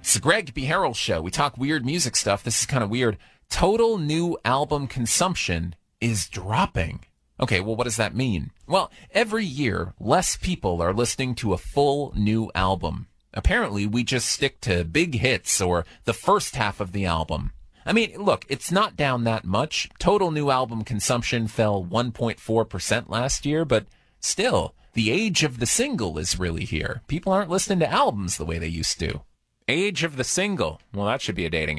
It's the Greg B. Harrell Show. We talk weird music stuff. This is kind of weird. Total new album consumption is dropping. Okay, well, what does that mean? Well, every year, less people are listening to a full new album. Apparently, we just stick to big hits or the first half of the album. I mean, look, it's not down that much. Total new album consumption fell 1.4% last year, but still, the age of the single is really here. People aren't listening to albums the way they used to. Age of the single. Well, that should be a dating